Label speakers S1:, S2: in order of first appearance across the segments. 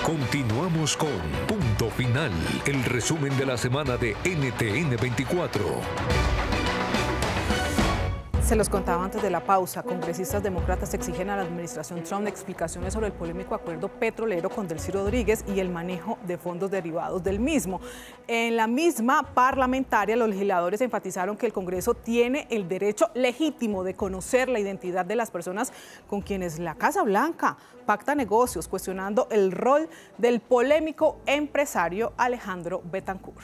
S1: Continuamos con Punto Final, el resumen de la semana de NTN 24.
S2: Se los contaba antes de la pausa, congresistas demócratas exigen a la administración Trump explicaciones sobre el polémico acuerdo petrolero con Delcy Rodríguez y el manejo de fondos derivados del mismo. En la misma parlamentaria, los legisladores enfatizaron que el Congreso tiene el derecho legítimo de conocer la identidad de las personas con quienes la Casa Blanca pacta negocios, cuestionando el rol del polémico empresario Alejandro Betancourt.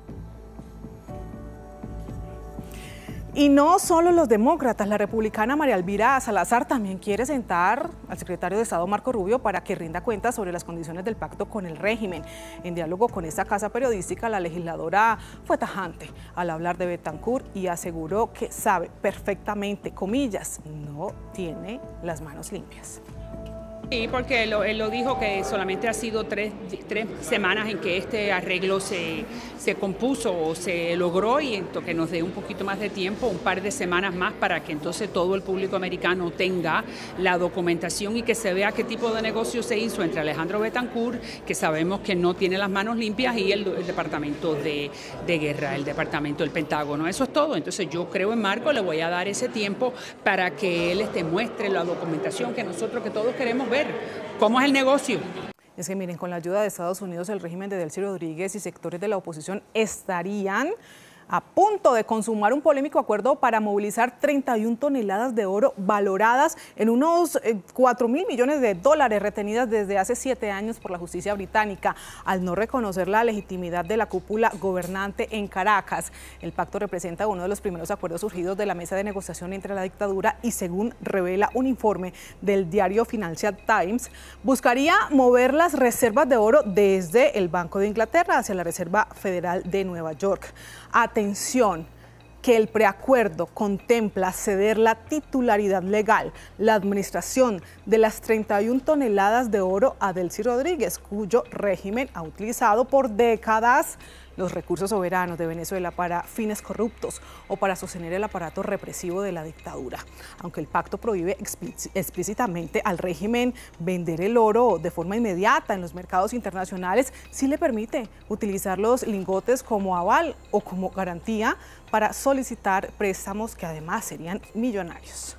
S2: Y no solo los demócratas, la republicana María Elvira Salazar también quiere sentar al secretario de Estado Marco Rubio para que rinda cuentas sobre las condiciones del pacto con el régimen. En diálogo con esta casa periodística, la legisladora fue tajante al hablar de Betancourt y aseguró que sabe perfectamente, comillas, no tiene las manos limpias.
S3: Sí, porque él lo dijo que solamente ha sido tres semanas en que este arreglo se compuso o se logró, y que nos dé un poquito más de tiempo, un par de semanas más, para que entonces todo el público americano tenga la documentación y que se vea qué tipo de negocio se hizo entre Alejandro Betancourt, que sabemos que no tiene las manos limpias, y el Departamento de Guerra, el Departamento del Pentágono. Eso es todo. Entonces yo creo en Marco, le voy a dar ese tiempo para que él muestre la documentación que todos queremos ver. ¿Cómo es el negocio?
S2: Es que miren, con la ayuda de Estados Unidos, el régimen de Delcy Rodríguez y sectores de la oposición estarían a punto de consumar un polémico acuerdo para movilizar 31 toneladas de oro valoradas en unos 4.000 millones de dólares retenidas desde hace 7 años por la justicia británica, al no reconocer la legitimidad de la cúpula gobernante en Caracas. El pacto representa uno de los primeros acuerdos surgidos de la mesa de negociación entre la dictadura y, según revela un informe del diario Financial Times, buscaría mover las reservas de oro desde el Banco de Inglaterra hacia la Reserva Federal de Nueva York. Atención, que el preacuerdo contempla ceder la titularidad legal, la administración de las 31 toneladas de oro a Delcy Rodríguez, cuyo régimen ha utilizado por décadas los recursos soberanos de Venezuela para fines corruptos o para sostener el aparato represivo de la dictadura. Aunque el pacto prohíbe explícitamente al régimen vender el oro de forma inmediata en los mercados internacionales, sí le permite utilizar los lingotes como aval o como garantía para solicitar préstamos que además serían millonarios.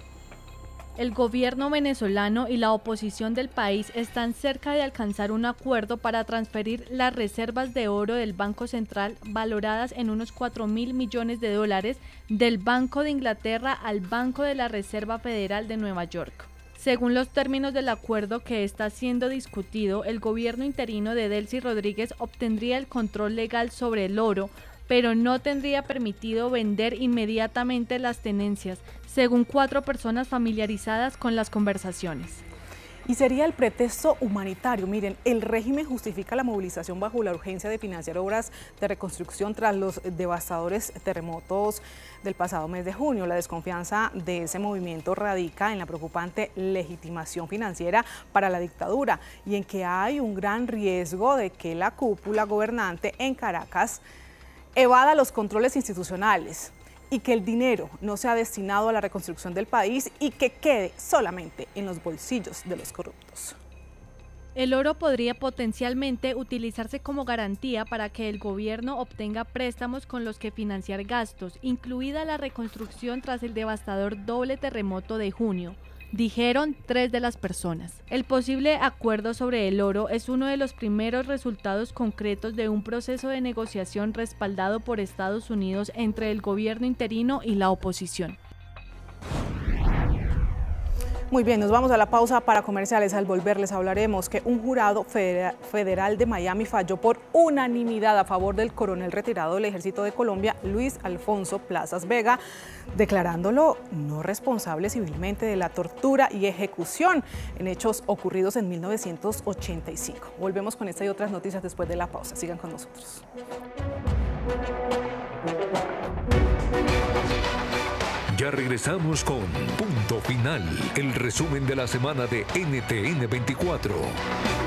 S4: El gobierno venezolano y la oposición del país están cerca de alcanzar un acuerdo para transferir las reservas de oro del Banco Central, valoradas en unos 4.000 millones de dólares, del Banco de Inglaterra al Banco de la Reserva Federal de Nueva York. Según los términos del acuerdo que está siendo discutido, el gobierno interino de Delcy Rodríguez obtendría el control legal sobre el oro, pero no tendría permitido vender inmediatamente las tenencias, según 4 personas familiarizadas con las conversaciones.
S2: Y sería el pretexto humanitario. Miren, el régimen justifica la movilización bajo la urgencia de financiar obras de reconstrucción tras los devastadores terremotos del pasado mes de junio. La desconfianza de ese movimiento radica en la preocupante legitimación financiera para la dictadura y en que hay un gran riesgo de que la cúpula gobernante en Caracas evada los controles institucionales y que el dinero no sea destinado a la reconstrucción del país y que quede solamente en los bolsillos de los corruptos.
S4: El oro podría potencialmente utilizarse como garantía para que el gobierno obtenga préstamos con los que financiar gastos, incluida la reconstrucción tras el devastador doble terremoto de junio, dijeron 3 de las personas. El posible acuerdo sobre el oro es uno de los primeros resultados concretos de un proceso de negociación respaldado por Estados Unidos entre el gobierno interino y la oposición.
S2: Muy bien, nos vamos a la pausa para comerciales. Al volver les hablaremos que un jurado federal de Miami falló por unanimidad a favor del coronel retirado del Ejército de Colombia, Luis Alfonso Plazas Vega, declarándolo no responsable civilmente de la tortura y ejecución en hechos ocurridos en 1985. Volvemos con esta y otras noticias después de la pausa. Sigan con nosotros.
S1: Ya regresamos con Punto Final, el resumen de la semana de NTN 24.